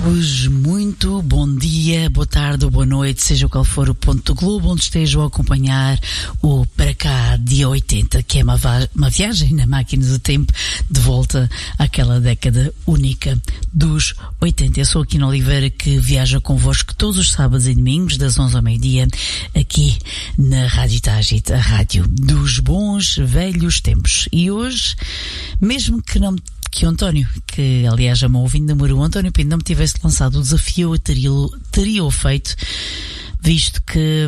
Desejo-vos muito bom dia, boa tarde ou boa noite, seja qual for o ponto do globo onde estejam a acompanhar o Para Cá Dia 80, que é uma viagem na máquina do tempo de volta àquela década única dos 80. Eu sou a Quina Oliveira, que viaja convosco todos os sábados e domingos das 11 ao meio-dia aqui na Rádio Tágit, a rádio dos bons velhos tempos. E hoje, mesmo que o António, que aliás já me ouvindo namorou, o António Pinto não me tivesse lançado o desafio, eu teria-o feito, visto que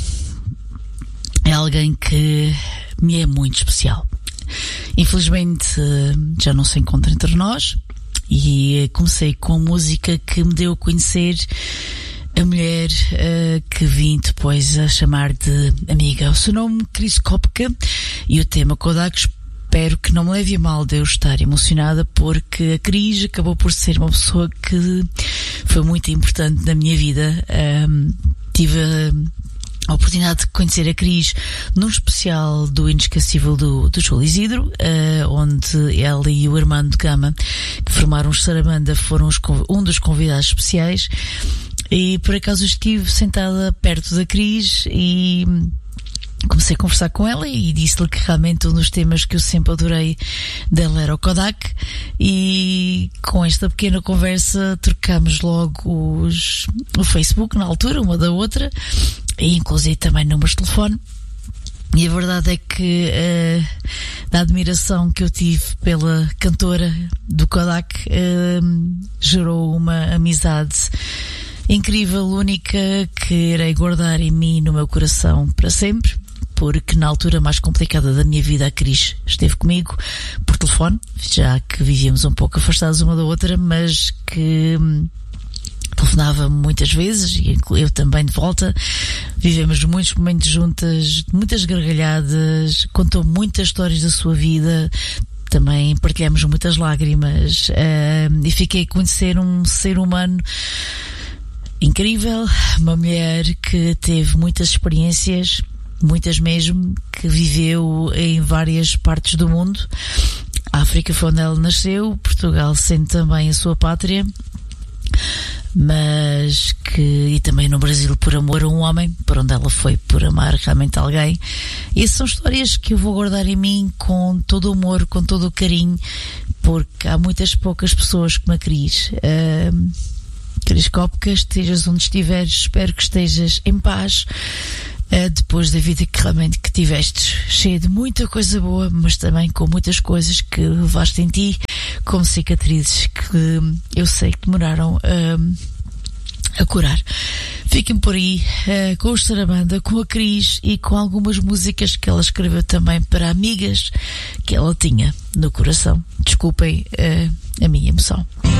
é alguém que me é muito especial. Infelizmente já não se encontra entre nós, e comecei com música que me deu a conhecer a mulher que vim depois a chamar de amiga. O seu nome, Cris Kopka, e o tema Kodak. Espero que não me leve a mal de eu estar emocionada, porque a Cris acabou por ser uma pessoa que foi muito importante na minha vida. Tive a oportunidade de conhecer a Cris num especial do Inesquecível do Júlio Isidro, onde ela e o Armando Gama, que formaram os Sarabanda, foram um dos convidados especiais, e por acaso estive sentada perto da Cris e comecei a conversar com ela e disse-lhe que realmente um dos temas que eu sempre adorei dela era o Kodak, e com esta pequena conversa trocámos logo o Facebook na altura, uma da outra, e inclusive também números de telefone. E a verdade é que da admiração que eu tive pela cantora do Kodak, gerou uma amizade incrível, única, que irei guardar em mim, no meu coração, para sempre. Porque na altura mais complicada da minha vida a Cris esteve comigo por telefone, já que vivíamos um pouco afastados uma da outra, mas que telefonava muitas vezes, e eu também de volta. Vivemos muitos momentos juntas, muitas gargalhadas, contou muitas histórias da sua vida, também partilhamos muitas lágrimas, e fiquei a conhecer um ser humano incrível, uma mulher que teve muitas experiências, muitas mesmo, que viveu em várias partes do mundo. A África foi onde ela nasceu, Portugal sendo também a sua pátria, mas e também no Brasil por amor a um homem, por onde ela foi por amar realmente alguém. E essas são histórias que eu vou guardar em mim com todo o amor, com todo o carinho, porque há muitas poucas pessoas como a Cris. Cris Kopka, estejas onde estiveres, espero que estejas em paz, depois da vida que realmente que tiveste, cheia de muita coisa boa, mas também com muitas coisas que levaste em ti, como cicatrizes que eu sei que demoraram a curar. Fiquem por aí com os Sarabanda, com a Cris e com algumas músicas que ela escreveu também para amigas que ela tinha no coração. Desculpem a minha emoção.